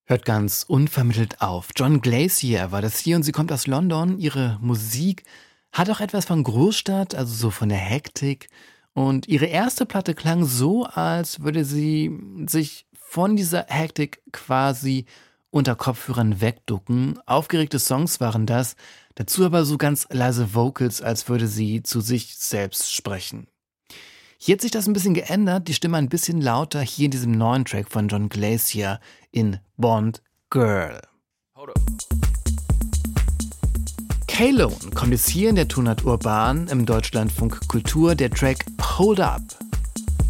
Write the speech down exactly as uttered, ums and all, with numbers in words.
Hört ganz unvermittelt auf. John Glacier war das hier und sie kommt aus London. Ihre Musik hat auch etwas von Großstadt, also so von der Hektik. Und ihre erste Platte klang so, als würde sie sich von dieser Hektik quasi unter Kopfhörern wegducken. Aufgeregte Songs waren das, dazu aber so ganz leise Vocals, als würde sie zu sich selbst sprechen. Hier hat sich das ein bisschen geändert, die Stimme ein bisschen lauter, hier in diesem neuen Track von John Glacier in Bond Girl. K-Lone kommt jetzt hier in der Tonart Urban im Deutschlandfunk Kultur, der Track Hold Up.